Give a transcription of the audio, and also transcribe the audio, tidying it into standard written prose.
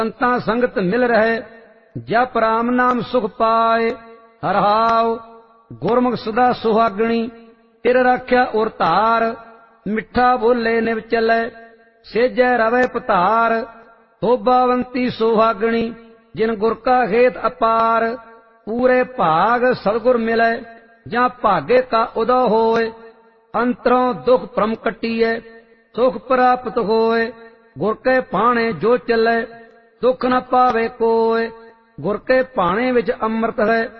ਸੰਤਾਂ ਸੰਗਤ ਮਿਲ ਰਹੇ, ਜਪ ਰਾਮ ਨਾਮ ਸੁਖ ਪਾਏ। ਹਰਹਾਉ ਗੁਰਮੁਖ ਸਦਾ ਸੁਹਾਗਣੀ, ਤਿਰ ਰਾਖਿਆ ਉਰ ਧਾਰ। ਮਿੱਠਾ ਬੋਲੇ ਨਿਵ ਚੱਲੇ, ਸੇਜੈ ਰਵੈ ਪਤਾਰ। ਹੋਬਾਵੰਤੀ ਸੁਹਾਗਣੀ, ਜਿਨ ਗੁਰ ਕਾ ਖੇਤ ਅਪਾਰ। ਪੂਰੇ ਭਾਗ ਸਤਿਗੁਰ ਮਿਲੈ, ਜਾਂ ਭਾਗੇ ਕਾ ਉਦਉ ਹੋਏ। ਅੰਤਰੋਂ ਦੁਖ ਭ੍ਰਮ ਕੱਟੀਐ, ਸੁਖ ਪ੍ਰਾਪਤ ਹੋਏ। ਗੁਰ ਕੇ ਭਾਣੇ ਜੋ ਚੱਲੇ, ਦੁਖ ਨ ਪਾਵੇ ਕੋਇ। ਗੁਰ ਕੇ ਭਾਣੇ ਵਿੱਚ ਅੰਮ੍ਰਿਤ ਹੈ,